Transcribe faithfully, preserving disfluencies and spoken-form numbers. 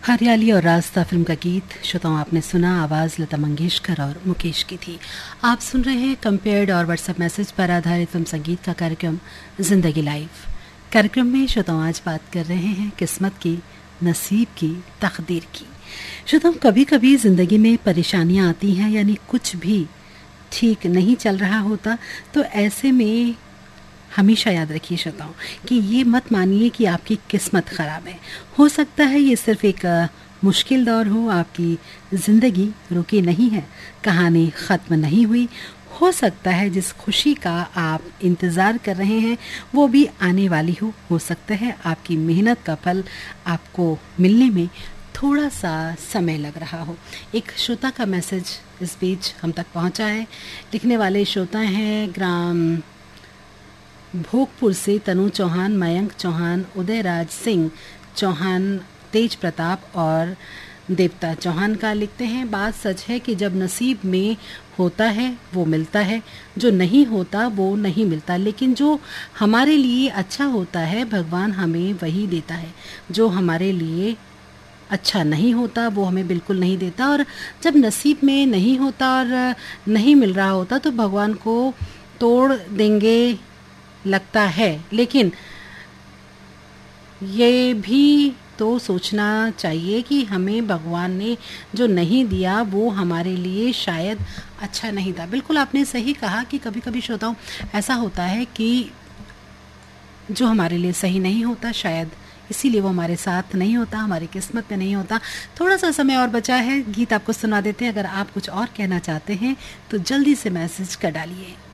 हरियाली और रास्ता फिल्म का गीत श्रोताओं आपने सुना। आवाज़ लता मंगेशकर और मुकेश की थी। आप सुन रहे हैं कंपेयर्ड और व्हाट्सएप मैसेज पर आधारित फिल्म संगीत का कार्यक्रम जिंदगी लाइव। कार्यक्रम में श्रोताओं आज बात कर रहे हैं किस्मत की, नसीब की, तकदीर की। श्रोताओं कभी कभी ज़िंदगी में परेशानियां आती हैं, यानी कुछ भी ठीक नहीं चल रहा होता, तो ऐसे में हमेशा याद रखिए श्रोताओं कि ये मत मानिए कि आपकी किस्मत ख़राब है। हो सकता है ये सिर्फ एक मुश्किल दौर हो, आपकी ज़िंदगी रुकी नहीं है, कहानी ख़त्म नहीं हुई। हो सकता है जिस खुशी का आप इंतज़ार कर रहे हैं वो भी आने वाली हो हो सकता है आपकी मेहनत का फल आपको मिलने में थोड़ा सा समय लग रहा हो। एक श्रोता का मैसेज इस बीच हम तक पहुंचा है। लिखने वाले श्रोता हैं ग्राम भोगपुर से तनु चौहान, मयंक चौहान, उदयराज सिंह चौहान, तेज प्रताप और देवता चौहान का। लिखते हैं बात सच है कि जब नसीब में होता है वो मिलता है, जो नहीं होता वो नहीं मिलता, लेकिन जो हमारे लिए अच्छा होता है भगवान हमें वही देता है। जो हमारे लिए अच्छा नहीं होता वो हमें बिल्कुल नहीं देता, और जब नसीब में नहीं होता और नहीं मिल रहा होता तो भगवान को तोड़ देंगे लगता है। लेकिन ये भी तो सोचना चाहिए कि हमें भगवान ने जो नहीं दिया वो हमारे लिए शायद अच्छा नहीं था। बिल्कुल आपने सही कहा कि कभी कभी श्रोताओं ऐसा होता है कि जो हमारे लिए सही नहीं होता शायद इसीलिए वो हमारे साथ नहीं होता, हमारी किस्मत में नहीं होता। थोड़ा सा समय और बचा है, गीत आपको सुना देते हैं। अगर आप कुछ और कहना चाहते हैं तो जल्दी से मैसेज कर डालिए।